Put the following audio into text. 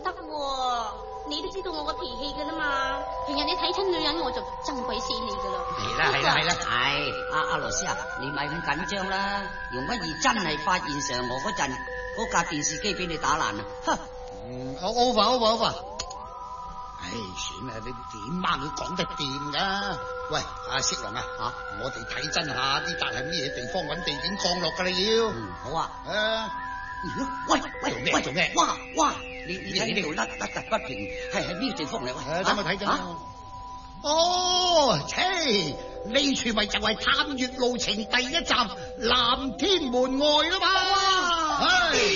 得喎，你都知道我個脾氣噶啦嘛。平日你睇親女人我就憎鬼死你噶啦。 係啦，阿羅斯啊，你咪咁緊張啦。容乜易真係發現嫦娥嗰陣，嗰架電視機俾你打爛啊！哼 ，over。唉，算啦，你點掹佢講得掂噶？喂，阿色狼啊，我哋睇真下呢笪係咩地方，搵地點降落噶啦要。 好啊。 喂，做咩？ 哇！你睇呢度甩突不平，係咩地方嚟？喂， 等我睇緊。哦，呢處咪就係探月路程第一站藍天門外啦嘛。